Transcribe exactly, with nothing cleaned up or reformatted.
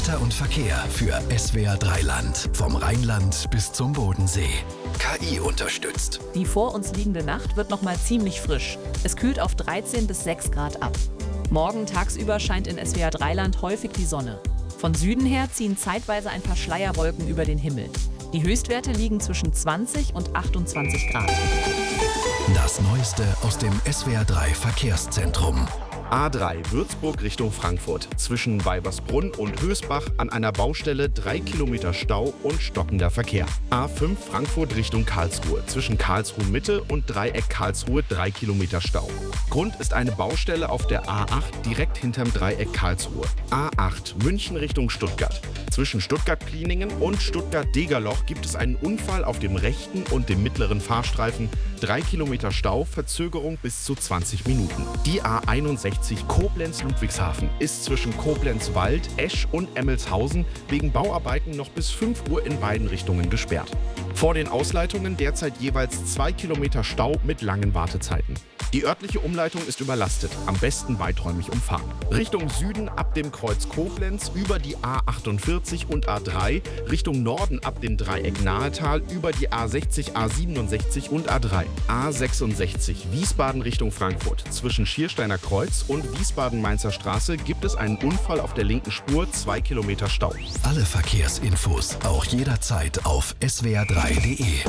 Wetter und Verkehr für S W R drei Land. Vom Rheinland bis zum Bodensee. K I unterstützt. Die vor uns liegende Nacht wird noch mal ziemlich frisch. Es kühlt auf dreizehn bis sechs Grad ab. Morgen tagsüber scheint in S W R drei Land häufig die Sonne. Von Süden her ziehen zeitweise ein paar Schleierwolken über den Himmel. Die Höchstwerte liegen zwischen zwanzig und achtundzwanzig Grad. Das Neueste aus dem S W R drei Verkehrszentrum. A drei Würzburg Richtung Frankfurt. Zwischen Weibersbrunn und Hösbach an einer Baustelle drei Kilometer Stau und stockender Verkehr. A fünf Frankfurt Richtung Karlsruhe. Zwischen Karlsruhe Mitte und Dreieck Karlsruhe drei Kilometer Stau. Grund ist eine Baustelle auf der A acht direkt hinterm Dreieck Karlsruhe. A acht München Richtung Stuttgart. Zwischen Stuttgart-Pliningen und Stuttgart-Degerloch gibt es einen Unfall auf dem rechten und dem mittleren Fahrstreifen. drei Kilometer Stau, Verzögerung bis zu zwanzig Minuten. Die A einundsechzig Koblenz-Ludwigshafen ist zwischen Koblenz-Wald, Esch und Emmelshausen wegen Bauarbeiten noch bis fünf Uhr in beiden Richtungen gesperrt. Vor den Ausleitungen derzeit jeweils zwei Kilometer Stau mit langen Wartezeiten. Die örtliche Umleitung ist überlastet, am besten weiträumig umfahren. Richtung Süden ab dem Kreuz Koblenz über die A achtundvierzig und A drei, Richtung Norden ab dem Dreieck Nahetal über die A sechzig, A siebenundsechzig und A drei. A sechsundsechzig Wiesbaden Richtung Frankfurt. Zwischen Schiersteiner Kreuz und Wiesbaden-Mainzer Straße gibt es einen Unfall auf der linken Spur, zwei Kilometer Stau. Alle Verkehrsinfos auch jederzeit auf S W R drei punkt de.